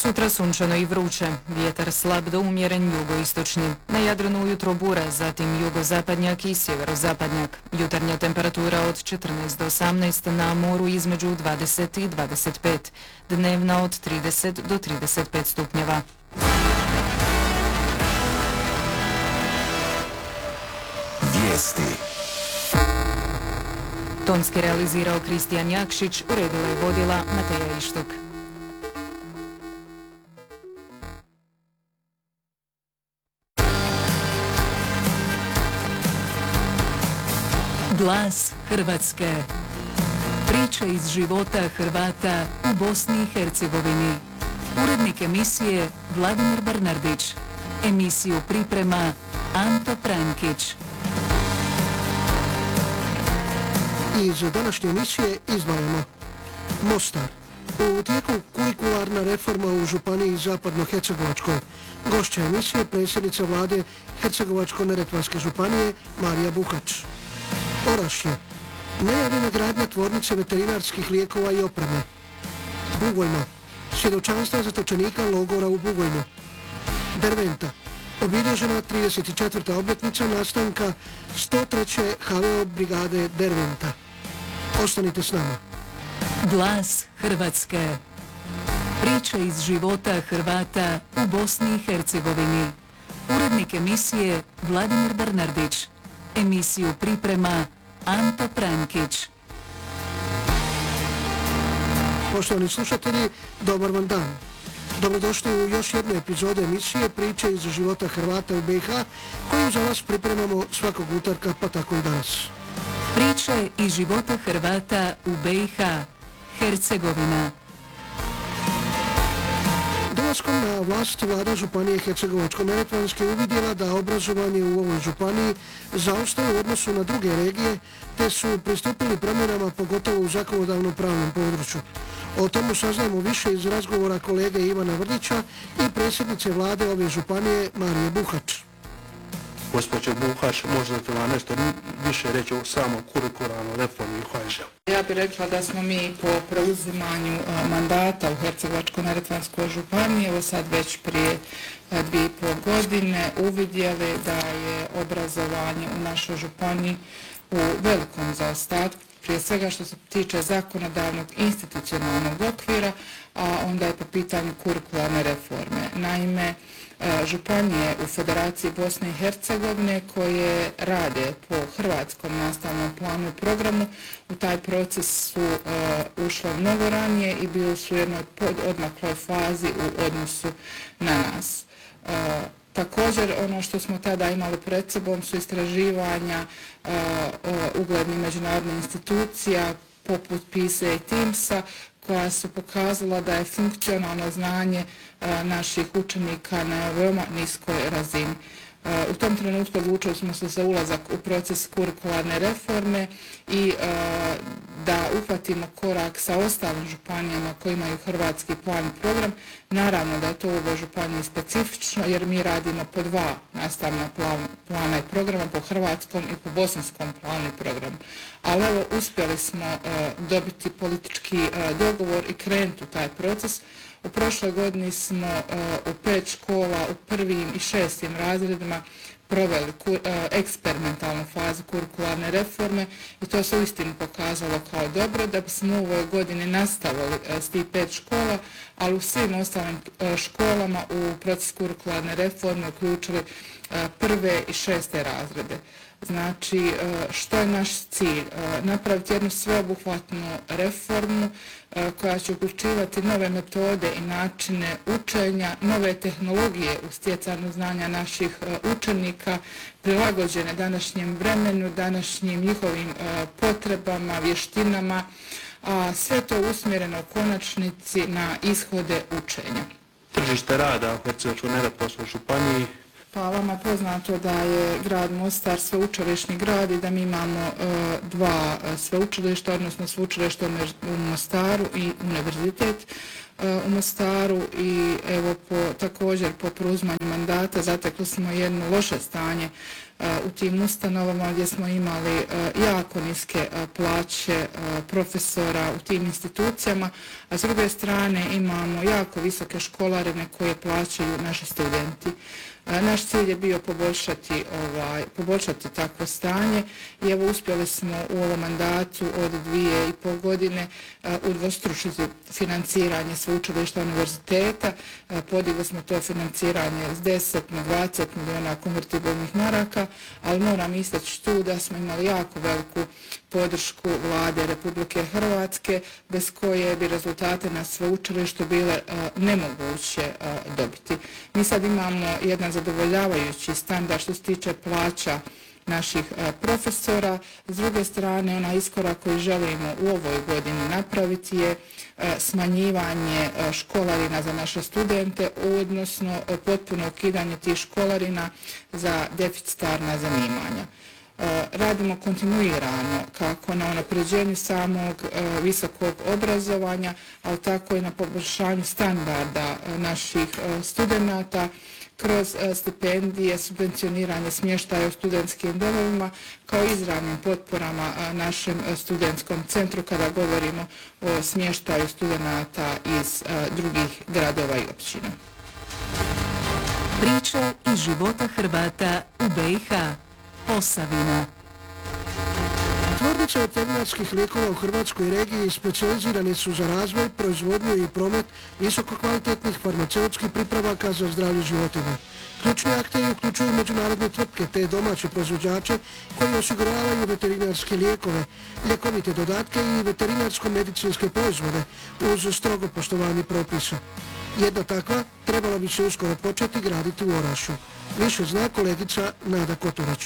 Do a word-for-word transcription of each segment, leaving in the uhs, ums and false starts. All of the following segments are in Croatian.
Sutra sunčano i vruće, vjetar slab do umjeren jugoistočni. Na Jadranu ujutro bura, zatim jugozapadnjak i sjeverozapadnjak. Jutarnja temperatura od četrnaest do osamnaest, na moru između dvadeset i dvadeset pet. Dnevna od trideset do trideset pet stupnjeva. Vijesti. Tonski realizirao Kristijan Jakšić, uredila je vodila Mateja Ištok. Glas Hrvatske. Priče iz života Hrvata u Bosni i Hercegovini. Urednik emisije Vladimir Bernardić. Emisiju priprema Anto Prankić. Iz današnje emisije izdvajamo Mostar. U tijeku kurikularna reforma u Županiji Zapadno-Hercegovačkoj. Gošća emisije predsjednica vlade Hercegovačko-neretvanske županije Marija Buhač. Orašje. Najavljena gradnja tvornice veterinarskih lijekova i opreme. Bugojno. Svjedočanstva zatočenika logora u Bugojnu. Derventa. Obilježena trideset četvrta obljetnica nastanka sto treće ha ve o brigade Derventa. Ostanite s nama. Glas Hrvatske. Priče iz života Hrvata u Bosni i Hercegovini. Urednik emisije Vladimir Bernardić. Emisiju priprema Anto Prankić. Poštovani slušatelji, dobar vam dan. Dobrodošli u još jednu epizodu emisije Priče iz života Hrvata u be i ha, koju za vas pripremamo svakog utorka, pa tako i danas. Priče iz života Hrvata u be i ha, Hercegovina. Dolaskom na vlast vlada Županije Hercegovačko-neretvanske uvidjela da obrazovanje u ovoj županiji zaostaje u odnosu na druge regije, te su pristupili promjenama pogotovo u zakonodavnom pravnom području. O tomu saznajemo više iz razgovora kolege Ivana Vrdića i predsjednice vlade ove županije Marije Buhač. Gospođo Buhač, možete vam nešto više reći o samom kurikularnoj reformi u ha že a? Ja bih rekla da smo mi po preuzimanju mandata u Hercegovačko-neretvanskoj županiji, evo sad već prije dvije i pol godine, uvidjeli da je obrazovanje u našoj županiji u velikom zaostatku, prije svega što se tiče zakonodavnog institucionalnog okvira, a onda je po pitanju kurikularne reforme. Naime, županije u Federaciji Bosne i Hercegovine koje rade po hrvatskom nastavnom planu i programu u taj proces su uh, ušle mnogo ranije i bili su u jednoj odmakloj fazi u odnosu na nas. Uh, Također, ono što smo tada imali pred sobom su istraživanja uh, uh, uglednih međunarodnih institucija poput pisa i timsa, koja su pokazala da je funkcionalno znanje uh, naših učenika na veoma niskoj razini. Uh, u tom trenutku odlučili smo se za ulazak u proces kurikularne reforme i uh, da uhvatimo korak sa ostalim županijama koji imaju hrvatski plan i program. Naravno da je to u ovoj županiji specifično jer mi radimo po dva nastavna plan, plana i programa, po hrvatskom i po bosanskom planu i programu. Ali evo, uspjeli smo uh, dobiti politički uh, dogovor i krenuti u taj proces. U prošloj godini smo uh, u pet škola u prvim i šestim razredima proveli kur, uh, eksperimentalnu fazu kurikularne reforme i to se uistinu pokazalo kao dobro da bismo u ovoj godini nastavili uh, s tih pet škola, ali u svim ostalim uh, školama u proces kurikularne reforme uključili uh, prve i šeste razrede. Znači, što je naš cilj? Napraviti jednu sveobuhvatnu reformu koja će uključivati nove metode i načine učenja, nove tehnologije u stjecanju znanja naših učenika, prilagođene današnjem vremenu, današnjim njihovim potrebama, vještinama, a sve to usmjereno u konačnici na ishode učenja. Tržište rada u Hercegovačko-neretvanskoj županiji. Pa vama poznato da je grad Mostar sveučilišni grad i da mi imamo uh, dva sveučilišta, odnosno sveučilište u Mostaru i univerzitet. Uh, u Mostaru i evo po, također po preuzimanju mandata zatekli smo jedno loše stanje u tim ustanovama gdje smo imali jako niske plaće profesora u tim institucijama, a s druge strane imamo jako visoke školarine koje plaćaju naši studenti. Naš cilj je bio poboljšati, ovaj, poboljšati takvo stanje i evo uspjeli smo u ovom mandatu od dvije i pol godine udvostručiti financiranje sveučilišta univerziteta. Podigli smo to financiranje s deset na dvadeset milijuna konvertibilnih maraka, ali moram istaći tu da smo imali jako veliku podršku Vlade Republike Hrvatske bez koje bi rezultate na sveučilištu bile uh, nemoguće uh, dobiti. Mi sad imamo jedan zadovoljavajući standard što se tiče plaća naših uh, profesora. S druge strane, onaj iskorak koji želimo u ovoj godini napraviti je uh, smanjivanje uh, školarina za naše studente, odnosno uh, potpuno ukidanje tih školarina za deficitarna zanimanja. Radimo kontinuirano kako na unapređenju samog visokog obrazovanja, ali tako i na poboljšanju standarda naših studenata kroz stipendije, subvencioniranje smještaja u studentskim domovima kao izravnim potporama našem studentskom centru kada govorimo o smještaju studenata iz drugih gradova i općina. Priče iz života Hrvata u be i ha. Posavina. Tvornice veterinarskih lijekova u Hrvatskoj regiji specijalizirani su za razvoj, proizvodnju i promet visokokvalitetnih farmaceutskih pripravaka za zdravlje životinja. Ključni akteri uključuju međunarodne tvrtke te domaće proizvođače koji osiguravaju veterinarske lijekove, ljekovite dodatke i veterinarsko-medicinske proizvode uz strogo poštovanje propisa. Jedna takva trebala bi se uskoro početi graditi u Orašju. Više zna kolegica Nada Kotorać.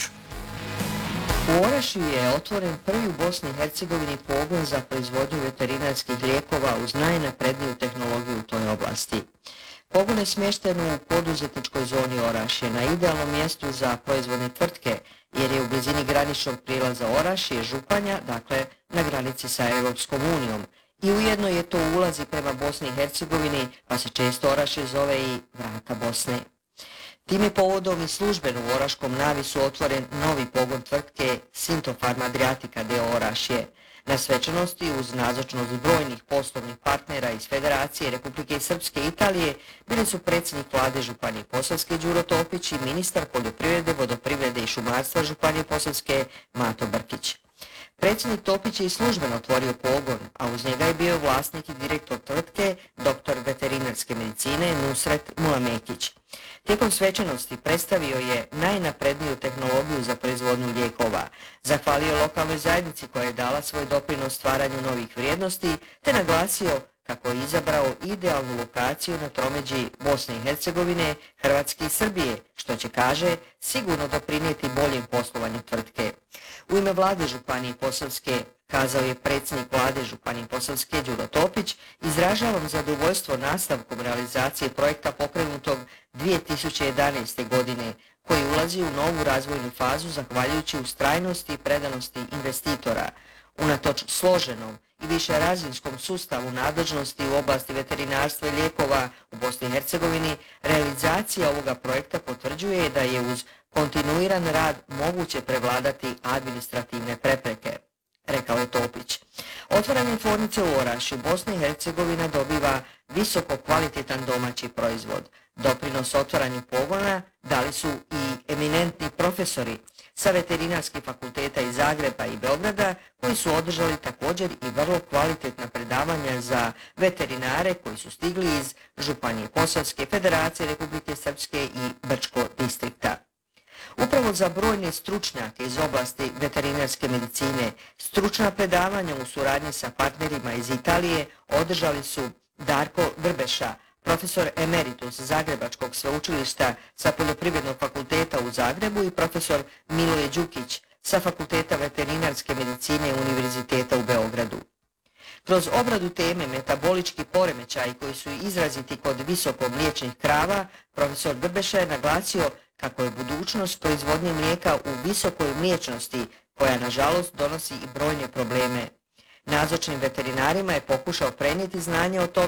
U Orašju je otvoren prvi u Bosni i Hercegovini pogon za proizvodnju veterinarskih lijekova uz najnapredniju tehnologiju u toj oblasti. Pogon je smješten u poduzetničkoj zoni Orašje na idealnom mjestu za proizvodne tvrtke jer je u blizini graničnog prijelaza Orašje, Županja, dakle na granici sa Europskom unijom. I ujedno je to ulazi prema Bosni i Hercegovini pa se često Orašje zove i vrata Bosne. Tim je povodom i službeno u Oraškom navisu otvoren novi pogon tvrtke Sintofarma Adriatica d o o Orašje. Na svečanosti uz nazočnost brojnih poslovnih partnera iz Federacije Republike Srpske i Italije bili su predsjednik vlade Županije Posavske Đuro Topić i ministar poljoprivrede, vodoprivrede i šumarstva Županije Posavske Mato Brkić. Predsjednik Topić je i službeno otvorio pogon, a uz njega je bio vlasnik i direktor tvrtke, doktor veterinarske medicine Nusret Mulamekić. Tijekom svečanosti predstavio je najnapredniju tehnologiju za proizvodnju lijekova, zahvalio lokalnoj zajednici koja je dala svoj doprinos stvaranju novih vrijednosti, te naglasio kako je izabrao idealnu lokaciju na tromeđi Bosne i Hercegovine, Hrvatske i Srbije, što će, kaže, sigurno doprinijeti boljem poslovanju tvrtke. U ime vlade Županije Posavske, kazao je predsjednik vlade Županije Posavske Đuro Topić, izražavam zadovoljstvo nastavkom realizacije projekta pokrenutog dvije tisuće jedanaeste. godine, koji ulazi u novu razvojnu fazu zahvaljujući ustrajnosti i predanosti investitora. Unatoč složenom i višerazinskom sustavu nadležnosti u oblasti veterinarstva i lijekova u Bosni i Hercegovini, realizacija ovoga projekta potvrđuje da je uz kontinuiran rad moguće prevladati administrativne prepreke, rekao je Topić. Otvaranje tvornice u Orašju Bosna i Hercegovina dobiva visoko kvalitetan domaći proizvod. Doprinos otvaranju pogona dali su i eminentni profesori sa veterinarskih fakulteta iz Zagreba i Beograda koji su održali također i vrlo kvalitetna predavanja za veterinare koji su stigli iz Županije Posavske, Federacije Republike Srpske i Brčko distrikta. Upravo za brojne stručnjake iz oblasti veterinarske medicine, stručna predavanja u suradnji sa partnerima iz Italije održali su Darko Vrbeša, profesor emeritus Zagrebačkog sveučilišta sa Poljoprivrednog fakulteta u Zagrebu i profesor Miloje Đukić sa Fakulteta veterinarske medicine Univerziteta u Beogradu. Kroz obradu teme metabolički poremećaji koji su izraziti kod visoko mliječnih krava, profesor Vrbeša je naglasio kako je budućnost proizvodnje mlijeka u visokoj mliječnosti, koja nažalost donosi i brojne probleme. Nazočnim veterinarima je pokušao prenijeti znanje o tome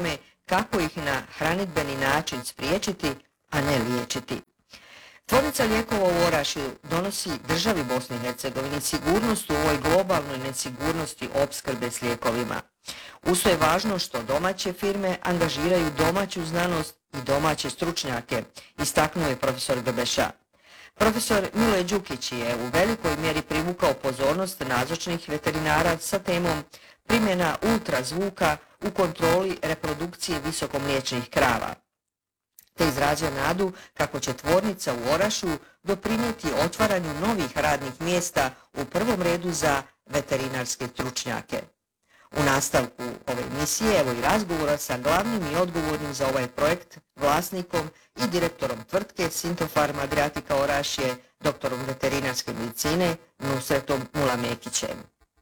kako ih na hranidbeni način spriječiti, a ne liječiti. Tvornica lijekova u Orašju donosi državi Bosni i Hercegovini sigurnost u ovoj globalnoj nesigurnosti opskrbe s lijekovima. Uz to je važno što domaće firme angažiraju domaću znanost i domaće stručnjake, istaknuo je profesor Grbeša. Profesor Miloje Đukić je u velikoj mjeri privukao pozornost nazočnih veterinara sa temom primjena ultrazvuka u kontroli reprodukcije visokomliječnih krava, te izrazio nadu kako će tvornica u Orašju doprinijeti otvaranju novih radnih mjesta u prvom redu za veterinarske stručnjake. U nastavku ove emisije evo i razgovora sa glavnim i odgovornim za ovaj projekt, vlasnikom i direktorom tvrtke Sintofarm Adriatica Orašje, doktorom veterinarske medicine Nusretom Mulamekićem.